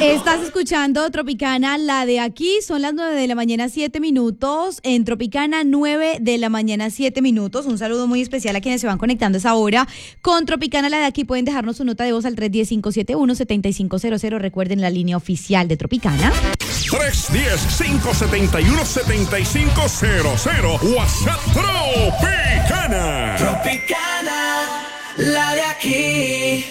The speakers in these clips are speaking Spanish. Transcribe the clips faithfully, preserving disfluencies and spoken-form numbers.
Estás escuchando Tropicana, la de aquí. Son las nueve de la mañana, siete minutos. En Tropicana, nueve de la mañana, siete minutos. Un saludo muy especial a quienes se van conectando a esa hora. Con Tropicana, la de aquí, pueden dejarnos su nota de voz al tres uno cero, cinco siete uno, siete cinco cero cero. Recuerden la línea oficial de Tropicana. tres uno cero, cinco siete uno, siete cinco cero cero. WhatsApp Tropicana. Tropicana, la de aquí.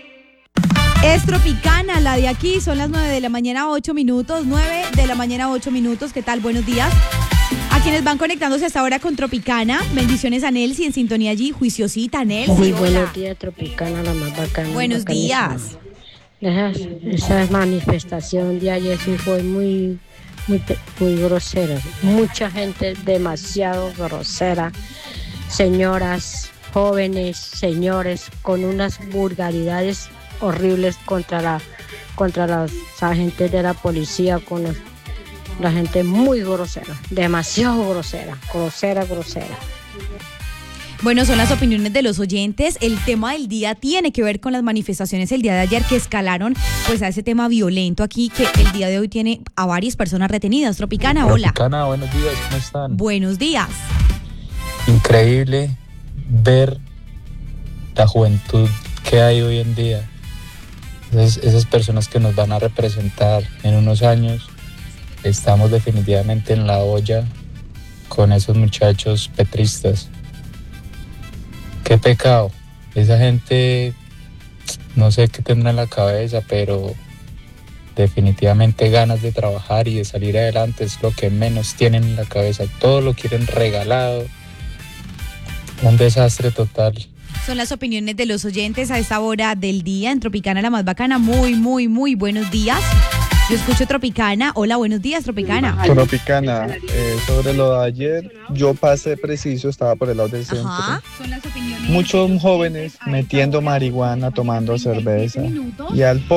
Es Tropicana, la de aquí. Son las nueve de la mañana, ocho minutos. nueve de la mañana, ocho minutos. ¿Qué tal? Buenos días. A quienes van conectándose hasta ahora con Tropicana. Bendiciones a Nelsi en sintonía allí. Juiciosita, Nelsi. Muy hola. buenos días, Tropicana, la más bacana. Buenos días. Esa, esa manifestación de ayer sí fue muy, muy, muy grosera. Mucha gente demasiado grosera. Señoras, jóvenes, señores, con unas vulgaridades horribles contra la contra los agentes de la policía, con los, la gente muy grosera, demasiado grosera, grosera, grosera. Bueno, son las opiniones de los oyentes. El tema del día tiene que ver con las manifestaciones el día de ayer que escalaron pues a ese tema violento aquí que el día de hoy tiene a varias personas retenidas. Tropicana, hola. Tropicana, buenos días, ¿cómo están? Buenos días. Increíble ver la juventud que hay hoy en día. Esas, esas personas que nos van a representar en unos años, estamos definitivamente en la olla con esos muchachos petristas. Qué pecado. Esa gente, no sé qué tendrá en la cabeza, pero definitivamente ganas de trabajar y de salir adelante es lo que menos tienen en la cabeza. Todo lo quieren regalado. Un desastre total. Son las opiniones de los oyentes a esta hora del día en Tropicana, la más bacana. Muy, muy, muy buenos días. Yo escucho Tropicana. Hola, buenos días, Tropicana. Tropicana, eh, sobre lo de ayer, yo pasé preciso, estaba por el lado del centro. Ajá. Muchos jóvenes metiendo marihuana, tomando cerveza, y al